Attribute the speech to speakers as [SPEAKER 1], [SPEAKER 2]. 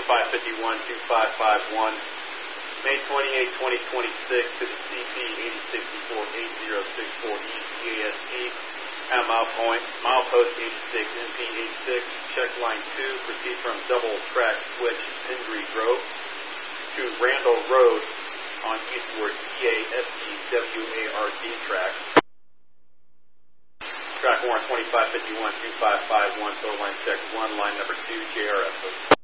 [SPEAKER 1] 2551-2551. May 28, 2026 to the CP 8064-8064 ECAST. At milepost 86, MP 86, check line 2, proceed from double track switch Pendry Grove to Randall Road on eastward EAST-WARD track. Track 1 2551-2551, total line check 1, line number 2, JRF.